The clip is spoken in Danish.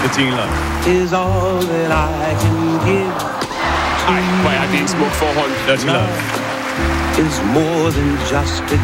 på jingler. Is all that I can give. Ej, hvor er det en smuk forhold. Dirty Love. Is more than just a